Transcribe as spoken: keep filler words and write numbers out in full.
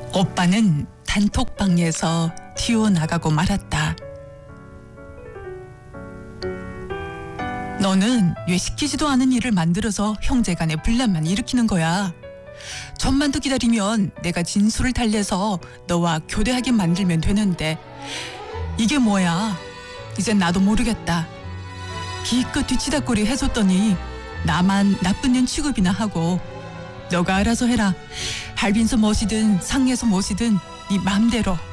오빠는 단톡방에서 튀어나가고 말았다. 너는 왜 시키지도 않은 일을 만들어서 형제간에 분란만 일으키는 거야. 좀만 더 기다리면 내가 진술을 달래서 너와 교대하게 만들면 되는데 이게 뭐야. 이젠 나도 모르겠다. 기껏 뒤치다꺼리 해줬더니 나만 나쁜 년 취급이나 하고. 너가 알아서 해라. 할빈서 무엇이든 상에서 무엇이든 네 맘대로.